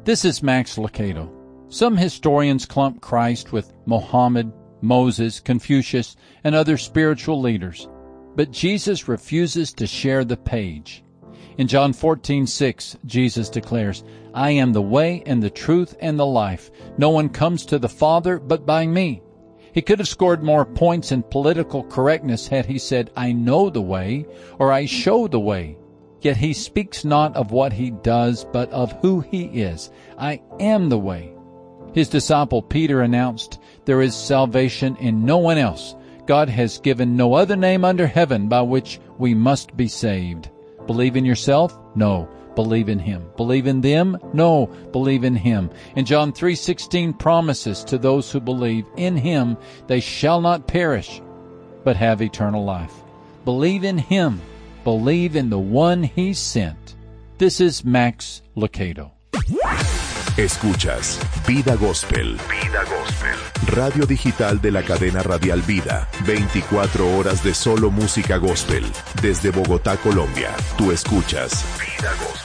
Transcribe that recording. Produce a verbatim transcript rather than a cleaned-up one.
This is Max Lucado. Some historians clump Christ with Mohammed, Moses, Confucius, and other spiritual leaders. But Jesus refuses to share the page. In John fourteen six, Jesus declares, I am the way and the truth and the life. No one comes to the Father but by me. He could have scored more points in political correctness had he said, I know the way, or I show the way. Yet he speaks not of what he does, but of who he is. I am the way. His disciple Peter announced, there is salvation in no one else. God has given no other name under heaven by which we must be saved. Believe in yourself? No. Believe in him. Believe in them? No. Believe in him. And John three sixteen promises to those who believe in him, they shall not perish, but have eternal life. Believe in him. Believe in the one he sent. This is Max Lucado. Escuchas Vida Gospel. Vida Gospel. Radio digital de la cadena radial Vida. veinticuatro horas de solo música gospel. Desde Bogotá, Colombia. Tú escuchas Vida Gospel.